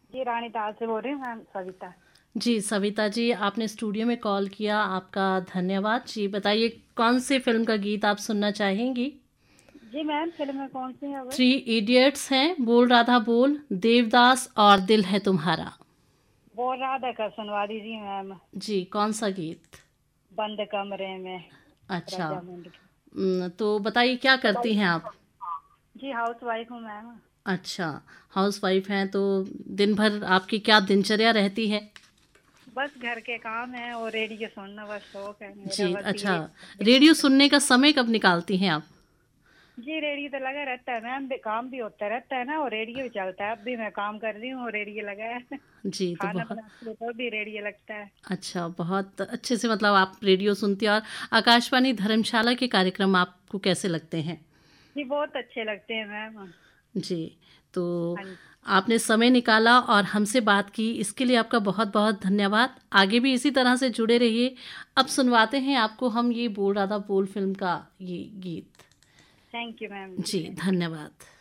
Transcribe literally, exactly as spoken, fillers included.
जी रानी ताल से बोल रही हूँ मैम, सविता। जी सविता जी, आपने स्टूडियो में कॉल किया, आपका धन्यवाद। जी बताइए, कौन से फिल्म का गीत आप सुनना चाहेंगी? जी मैम, फिल्म में कौन सी है वो? थ्री इडियट्स हैं, बोल राधा बोल, देवदास और दिल है तुम्हारा। बोल रहा था का सुनवा दीजिए मैम। जी कौन सा गीत? बंद कमरे में, अच्छा। रजामंद की। न, तो बताइए क्या करती हैं आप? जी हाउस वाइफ हूँ मैम। अच्छा, हाउस वाइफ हैं तो दिन भर आपकी क्या दिनचर्या रहती है? बस घर के काम है और रेडियो सुनना बस शौक है जी मेरा, बस अच्छा, ये। रेडियो सुनने का समय कब निकालती हैं आप? जी रेडियो तो लगा रहता है मैम, काम भी होता रहता है ना, और रेडियो भी चलता है। अब भी मैं काम कर रही हूँ और रेडियो लगा है। जी तो खाना बहुत बनाती हूँ तो भी रेडियो लगता है। अच्छा, बहुत अच्छे से मतलब आप रेडियो सुनती हैं। और आकाशवाणी धर्मशाला के कार्यक्रम आपको कैसे लगते हैं? जी बहुत अच्छे लगते हैं मैम। जी, तो हाँ जी। आपने समय निकाला और हमसे बात की, इसके लिए आपका बहुत बहुत धन्यवाद। आगे भी इसी तरह से जुड़े रहिए। अब सुनवाते हैं आपको हम ये बोल राधा बोल फिल्म का ये गीत। Thank you ma'am, ji ji thank you. धन्यवाद।